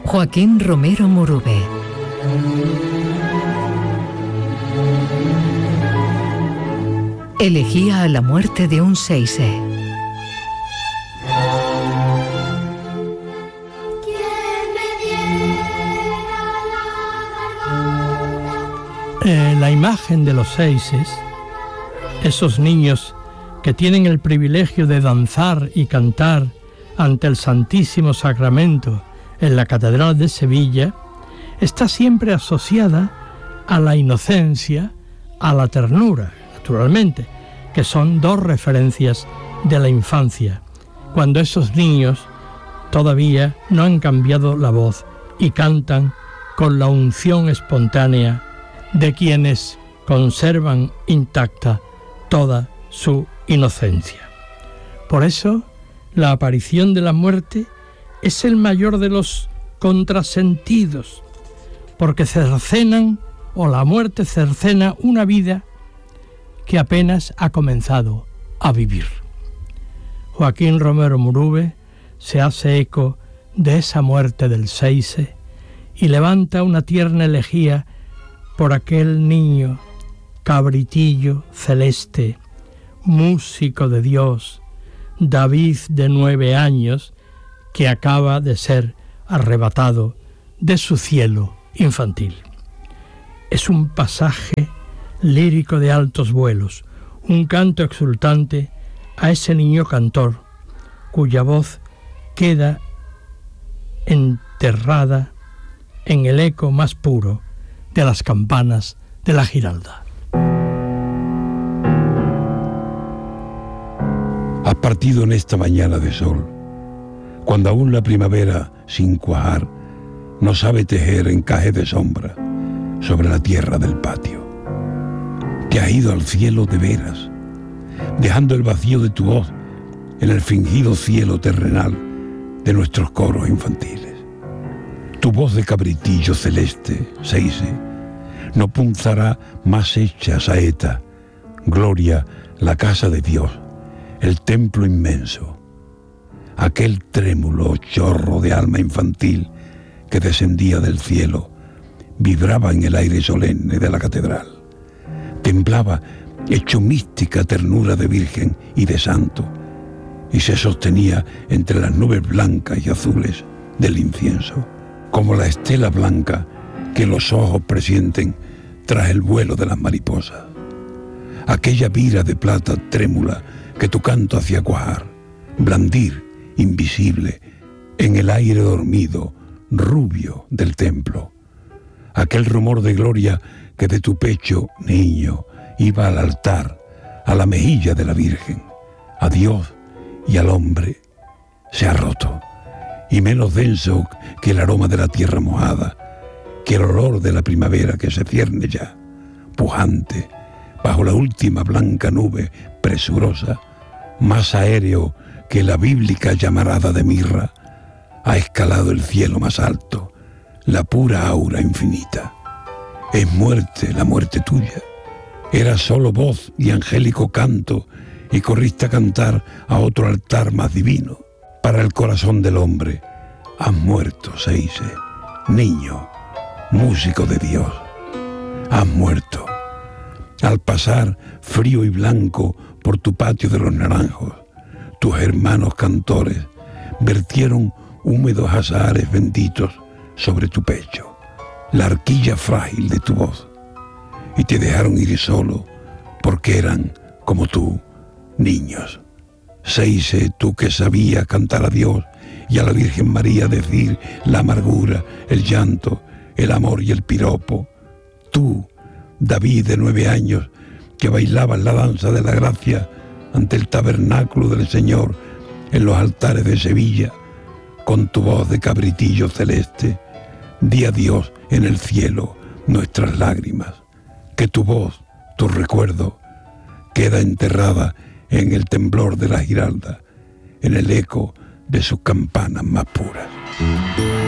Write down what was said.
Joaquín Romero Murube. Elegía a la muerte de un seise. La imagen de los seises, esos niños que tienen el privilegio de danzar y cantar ante el Santísimo Sacramento en la Catedral de Sevilla, está siempre asociada a la inocencia, a la ternura, naturalmente, que son dos referencias de la infancia, cuando esos niños todavía no han cambiado la voz y cantan con la unción espontánea de quienes conservan intacta toda su inocencia. Por eso, la aparición de la muerte es el mayor de los contrasentidos, porque cercenan, o la muerte cercena una vida que apenas ha comenzado a vivir. Joaquín Romero Murube se hace eco de esa muerte del seise y levanta una tierna elegía por aquel niño, cabritillo celeste, músico de Dios, David de 9 años, que acaba de ser arrebatado de su cielo infantil. Es un pasaje lírico de altos vuelos, un canto exultante a ese niño cantor, cuya voz queda enterrada en el eco más puro de las campanas de la Giralda. Has partido en esta mañana de sol, cuando aún la primavera, sin cuajar, no sabe tejer encaje de sombra sobre la tierra del patio. Te has ido al cielo de veras, dejando el vacío de tu voz en el fingido cielo terrenal de nuestros coros infantiles. Tu voz de cabritillo celeste, seise, no punzará más hecha saeta, gloria, la casa de Dios, el templo inmenso, aquel trémulo chorro de alma infantil que descendía del cielo, vibraba en el aire solemne de la catedral, temblaba hecho mística ternura de virgen y de santo, y se sostenía entre las nubes blancas y azules del incienso, como la estela blanca que los ojos presienten tras el vuelo de las mariposas. Aquella vira de plata trémula que tu canto hacía cuajar, blandir, invisible, en el aire dormido, rubio del templo. Aquel rumor de gloria que de tu pecho, niño, iba al altar, a la mejilla de la Virgen, a Dios y al hombre, se ha roto, y menos denso que el aroma de la tierra mojada, que el olor de la primavera que se cierne ya, pujante, bajo la última blanca nube presurosa, más aéreo que la bíblica llamarada de mirra, ha escalado el cielo más alto, la pura aura infinita. Es muerte la muerte tuya. Era solo voz y angélico canto, y corriste a cantar a otro altar más divino. Para el corazón del hombre has muerto, seise, niño, músico de Dios. Has muerto. Al pasar frío y blanco por tu patio de los naranjos, tus hermanos cantores vertieron húmedos azahares benditos sobre tu pecho, la arquilla frágil de tu voz, y te dejaron ir solo porque eran, como tú, niños. Seise, tú que sabías cantar a Dios y a la Virgen María decir la amargura, el llanto, el amor y el piropo. Tú, David de 9 años, que bailabas la danza de la gracia ante el tabernáculo del Señor en los altares de Sevilla, con tu voz de cabritillo celeste, di a Dios en el cielo nuestras lágrimas, que tu voz, tu recuerdo, queda enterrada en el temblor de la Giralda, en el eco de sus campanas más puras.